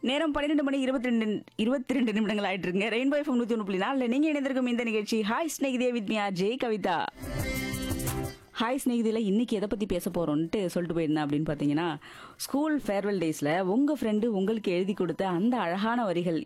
நேரம் 12 மணி 22 நிமிடங்கள் ஆயிட்டு இருக்குங்க. ரெயின்போ எஃப்எம் 101.4 நீங்க இணைந்திருக்கும் இந்த நிகழ்ச்சி hi ஸ்நேகிதே with me RJ Kavitha. Hi ஸ்நேகிதில இன்னைக்கு எதை பத்தி பேச போறோம்ட்டு சொல்லிட்டு போயிருந்தேன் அப்படின்னு பாத்தீங்கன்னா, ஸ்கூல் ஃபேர்வெல் டேஸ்ல உங்க ஃப்ரெண்டு உங்களுக்கு எழுதி கொடுத்த அந்த அழகான வரிகள்